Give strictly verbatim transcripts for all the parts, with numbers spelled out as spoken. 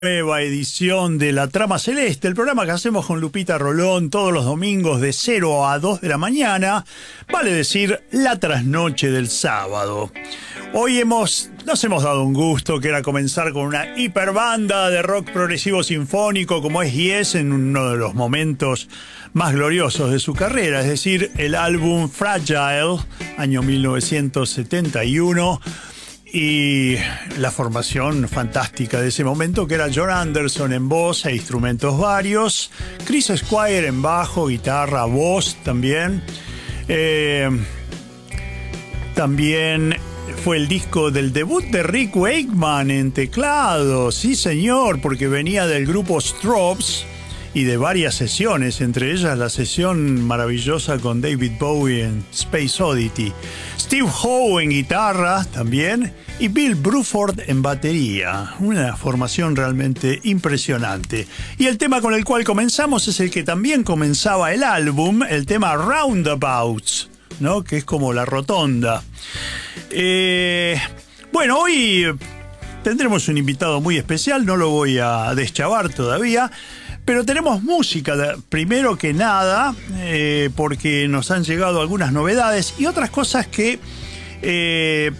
Nueva edición de La Trama Celeste, el programa que hacemos con Lupita Rolón todos los domingos de cero a dos de la mañana, vale decir, la trasnoche del sábado. Hoy hemos, nos hemos dado un gusto, que era comenzar con una hiperbanda de rock progresivo sinfónico como es Yes, en uno de los momentos más gloriosos de su carrera, es decir, el álbum Fragile, año mil novecientos setenta y uno, y la formación fantástica de ese momento, que era John Anderson en voz e instrumentos varios, Chris Squire en bajo, guitarra, voz también. Eh, también fue el disco del debut de Rick Wakeman en teclado, sí señor, porque venía del grupo Stropes y de varias sesiones, entre ellas la sesión maravillosa con David Bowie en Space Oddity. Steve Howe en guitarra también y Bill Bruford en batería. Una formación realmente impresionante. Y el tema con el cual comenzamos es el que también comenzaba el álbum, el tema Roundabouts, ¿no? Que es como la rotonda. Eh, bueno, hoy tendremos un invitado muy especial, no lo voy a deschavar todavía. Pero tenemos música, primero que nada, eh, porque nos han llegado algunas novedades y otras cosas que, eh,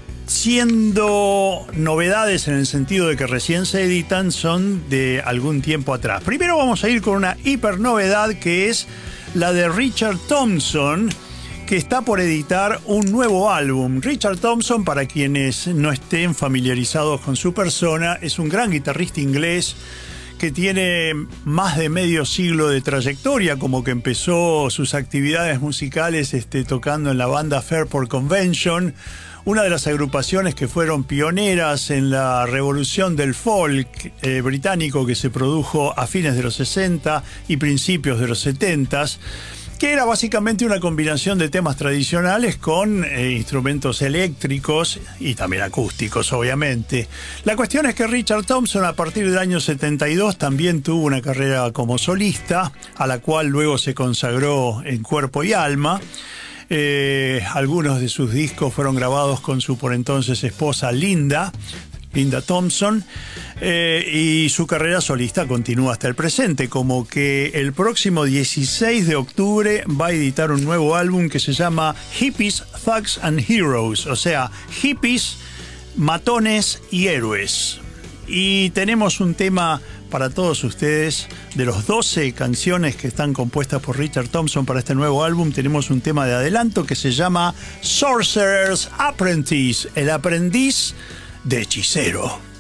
siendo novedades en el sentido de que recién se editan, son de algún tiempo atrás. Primero vamos a ir con una hiper novedad, que es la de Richard Thompson, que está por editar un nuevo álbum. Richard Thompson, para quienes no estén familiarizados con su persona, es un gran guitarrista inglés que tiene más de medio siglo de trayectoria, como que empezó sus actividades musicales este, tocando en la banda Fairport Convention, una de las agrupaciones que fueron pioneras en la revolución del folk eh, británico que se produjo a fines de los sesenta y principios de los setenta, que era básicamente una combinación de temas tradicionales con eh, instrumentos eléctricos y también acústicos, obviamente. La cuestión es que Richard Thompson, a partir del año setenta y dos, también tuvo una carrera como solista, a la cual luego se consagró en cuerpo y alma. Eh, algunos de sus discos fueron grabados con su por entonces esposa Linda, Linda Thompson, eh, y su carrera solista continúa hasta el presente, como que el próximo dieciséis de octubre va a editar un nuevo álbum que se llama Hippies, Thugs and Heroes, o sea, hippies, matones y héroes. Y tenemos un tema para todos ustedes. De los doce canciones que están compuestas por Richard Thompson para este nuevo álbum, tenemos un tema de adelanto que se llama Sorcerer's Apprentice, el aprendiz de hechicero.